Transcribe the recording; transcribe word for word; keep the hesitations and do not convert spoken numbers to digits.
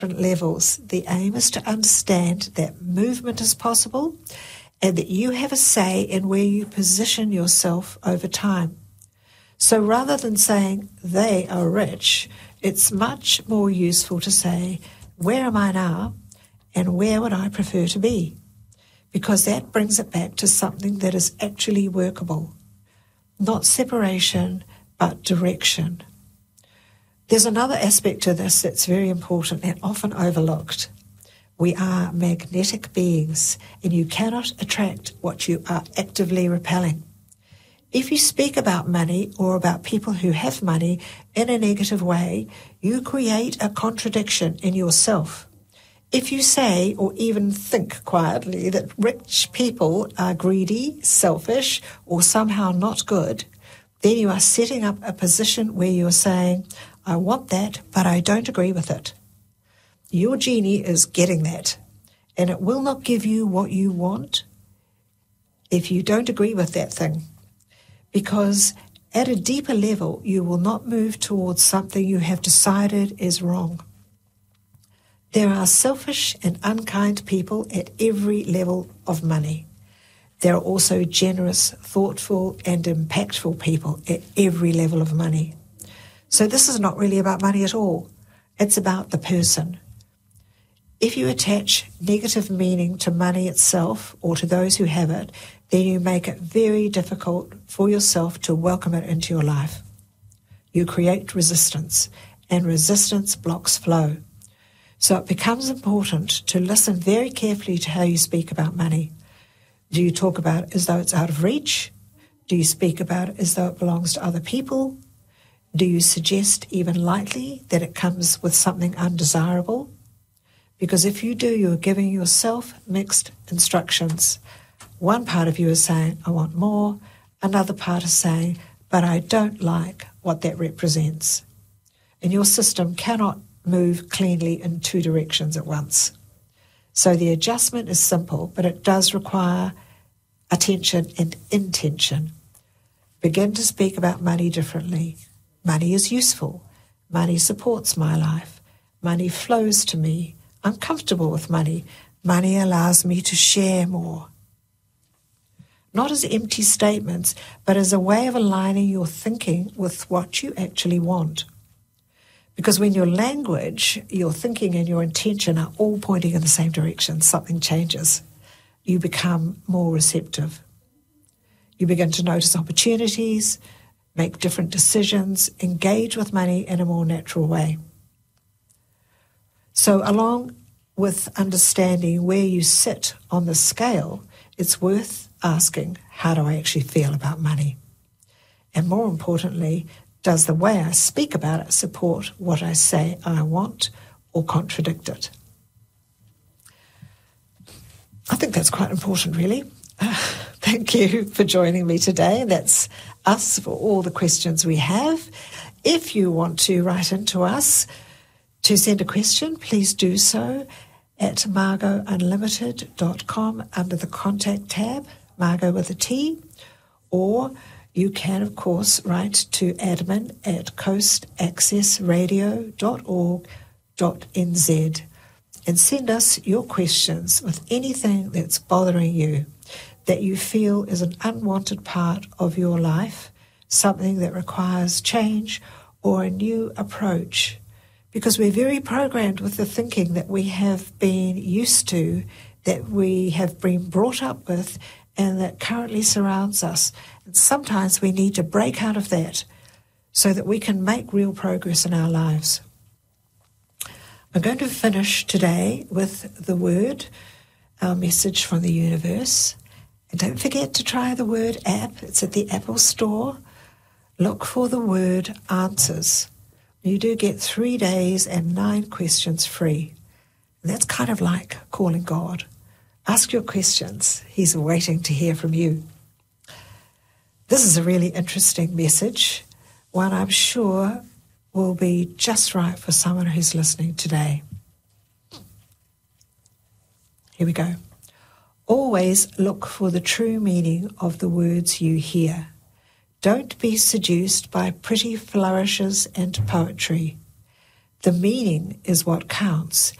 levels. The aim is to understand that movement is possible and that you have a say in where you position yourself over time. So rather than saying they are rich, it's much more useful to say, where am I now and where would I prefer to be? Because that brings it back to something that is actually workable. Not separation, but direction. There's another aspect to this that's very important and often overlooked. We are magnetic beings, and you cannot attract what you are actively repelling. If you speak about money or about people who have money in a negative way, you create a contradiction in yourself. If you say or even think quietly that rich people are greedy, selfish, or somehow not good, then you are setting up a position where you are saying, I want that, but I don't agree with it. Your genie is getting that, and it will not give you what you want if you don't agree with that thing. Because at a deeper level, you will not move towards something you have decided is wrong. There are selfish and unkind people at every level of money. There are also generous, thoughtful, and impactful people at every level of money. So this is not really about money at all. It's about the person. If you attach negative meaning to money itself or to those who have it, then you make it very difficult for yourself to welcome it into your life. You create resistance, and resistance blocks flow. So it becomes important to listen very carefully to how you speak about money. Do you talk about it as though it's out of reach? Do you speak about it as though it belongs to other people? Do you suggest even lightly that it comes with something undesirable? Because if you do, you're giving yourself mixed instructions. One part of you is saying, I want more. Another part is saying, but I don't like what that represents. And your system cannot move cleanly in two directions at once. So the adjustment is simple, but it does require attention and intention. Begin to speak about money differently. Money is useful. Money supports my life. Money flows to me. I'm comfortable with money. Money allows me to share more. Not as empty statements, but as a way of aligning your thinking with what you actually want. Because when your language, your thinking and your intention are all pointing in the same direction, something changes. You become more receptive. You begin to notice opportunities, make different decisions, engage with money in a more natural way. So along with understanding where you sit on the scale, it's worth asking, how do I actually feel about money? And more importantly, does the way I speak about it support what I say I want or contradict it? I think that's quite important, really. Uh, thank you for joining me today. That's us for all the questions we have. If you want to write into us to send a question, please do so at margot unlimited dot com under the contact tab, Margot with a T, or you can, of course, write to admin at coast access radio dot org dot n z and send us your questions with anything that's bothering you, that you feel is an unwanted part of your life, something that requires change or a new approach. Because we're very programmed with the thinking that we have been used to, that we have been brought up with, and that currently surrounds us. And sometimes we need to break out of that so that we can make real progress in our lives. I'm going to finish today with the word, our message from the universe. And don't forget to try the word app. It's at the Apple Store. Look for the word answers. You do get three days and nine questions free. And that's kind of like calling God. Ask your questions. He's waiting to hear from you. This is a really interesting message, one I'm sure will be just right for someone who's listening today. Here we go. Always look for the true meaning of the words you hear. Don't be seduced by pretty flourishes and poetry. The meaning is what counts.